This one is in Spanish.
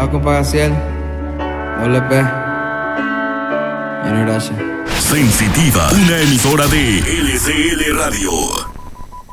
compa Gaciel, doble P. Muchas gracias. Sensitiva, una emisora de LCL Radio.